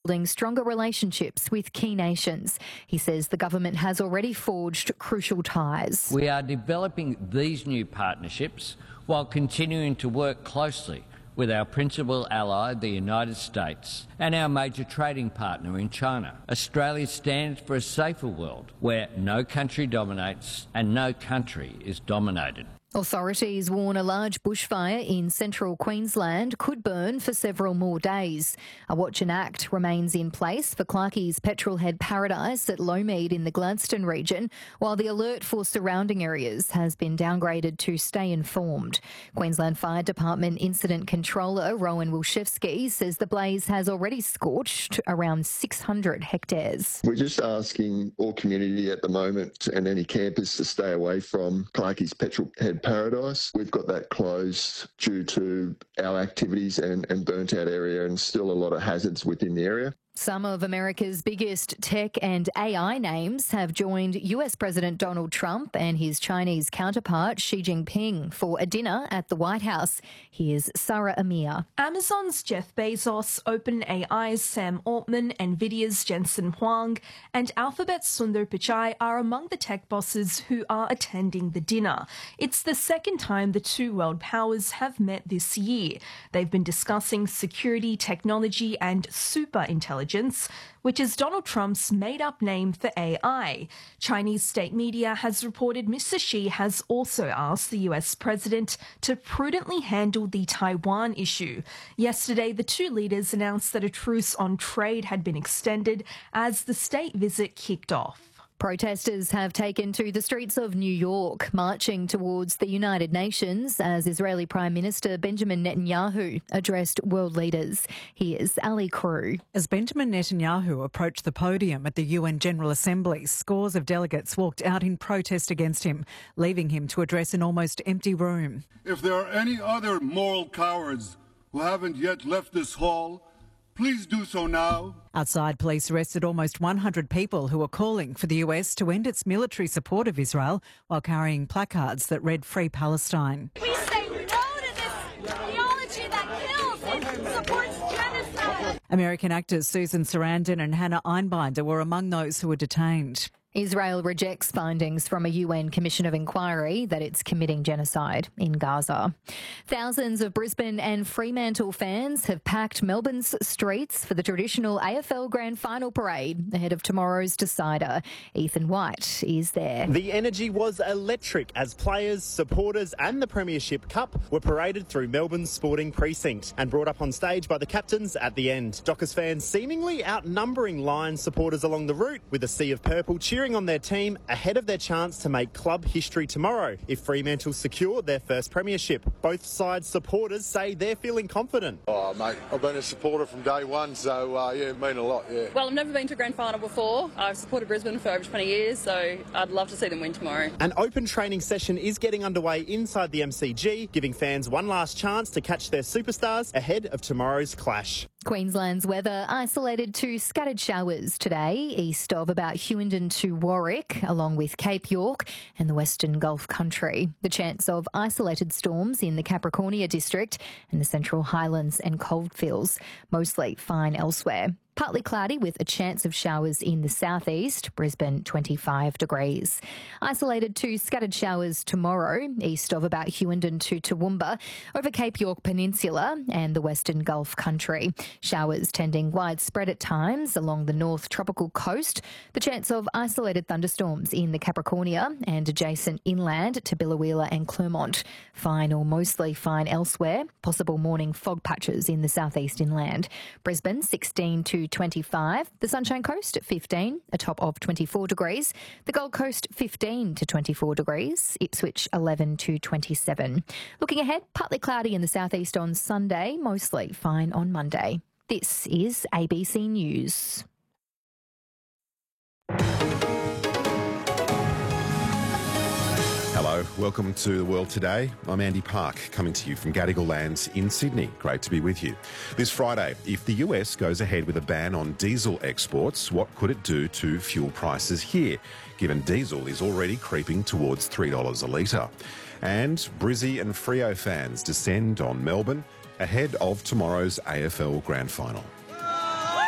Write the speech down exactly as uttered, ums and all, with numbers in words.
building stronger relationships with key nations. He says the government has already forged crucial ties. We are developing these new partnerships while continuing to work closely with our principal ally, the United States, and our major trading partner in China. Australia stands for a safer world where no country dominates and no country is dominated. Authorities warn a large bushfire in central Queensland could burn for several more days. A watch and act remains in place for Clarkie's Petrolhead Paradise at Lowmead in the Gladstone region, while the alert for surrounding areas has been downgraded to stay informed. Queensland Fire Department Incident Controller Rowan Wilczewski says the blaze has already scorched around six hundred hectares. We're just asking all community at the moment and any campers to stay away from Clarkie's Petrolhead Paradise. We've got that closed due to our activities and, and burnt out area, and still a lot of hazards within the area. Some of America's biggest tech and A I names have joined U S President Donald Trump and his Chinese counterpart Xi Jinping for a dinner at the White House. Here's Sarah Amir. Amazon's Jeff Bezos, OpenAI's Sam Altman, Nvidia's Jensen Huang, and Alphabet's Sundar Pichai are among the tech bosses who are attending the dinner. It's the second time the two world powers have met this year. They've been discussing security, technology, and super intelligence, which is Donald Trump's made-up name for A I. Chinese state media has reported Mister Xi has also asked the U S president to prudently handle the Taiwan issue. Yesterday, the two leaders announced that a truce on trade had been extended as the state visit kicked off. Protesters have taken to the streets of New York, marching towards the United Nations as Israeli Prime Minister Benjamin Netanyahu addressed world leaders. Here's Ali Crew. As Benjamin Netanyahu approached the podium at the U N General Assembly, scores of delegates walked out in protest against him, leaving him to address an almost empty room. If there are any other moral cowards who haven't yet left this hall, please do so now. Outside, police arrested almost one hundred people who were calling for the U S to end its military support of Israel while carrying placards that read Free Palestine. We say no to this theology that kills and supports genocide. American actors Susan Sarandon and Hannah Einbinder were among those who were detained. Israel rejects findings from a U N Commission of Inquiry that it's committing genocide in Gaza. Thousands of Brisbane and Fremantle fans have packed Melbourne's streets for the traditional A F L Grand Final parade ahead of tomorrow's decider. Ethan White is there. The energy was electric as players, supporters and the Premiership Cup were paraded through Melbourne's sporting precinct and brought up on stage by the captains at the end. Dockers fans seemingly outnumbering Lions supporters along the route, with a sea of purple cheering on their team ahead of their chance to make club history tomorrow if Fremantle secure their first premiership. Both sides' supporters say they're feeling confident. Oh, mate, I've been a supporter from day one, so, uh, yeah, it means a lot, yeah. Well, I've never been to a grand final before. I've supported Brisbane for over twenty years, so I'd love to see them win tomorrow. An open training session is getting underway inside the M C G, giving fans one last chance to catch their superstars ahead of tomorrow's clash. Queensland's weather isolated to scattered showers today, east of about Hughenden to Warwick, along with Cape York and the Western Gulf Country. The chance of isolated storms in the Capricornia district and the Central Highlands and Coldfields, mostly fine elsewhere. Partly cloudy with a chance of showers in the southeast, Brisbane twenty-five degrees. Isolated to scattered showers tomorrow, east of about Hughenden to Toowoomba, over Cape York Peninsula and the Western Gulf Country. Showers tending widespread at times along the north tropical coast. The chance of isolated thunderstorms in the Capricornia and adjacent inland to Biloela and Clermont. Fine or mostly fine elsewhere. Possible morning fog patches in the southeast inland. Brisbane sixteen to twenty-five, the Sunshine Coast at fifteen, a top of twenty-four degrees, the Gold Coast fifteen to twenty-four degrees, Ipswich eleven to twenty-seven. Looking ahead, partly cloudy in the southeast on Sunday, mostly fine on Monday. This is A B C News. Hello, welcome to The World Today. I'm Andy Park, coming to you from Gadigal Lands in Sydney. Great to be with you. This Friday, if the U S goes ahead with a ban on diesel exports, what could it do to fuel prices here, given diesel is already creeping towards three dollars a litre? And Brizzy and Freo fans descend on Melbourne ahead of tomorrow's A F L Grand Final.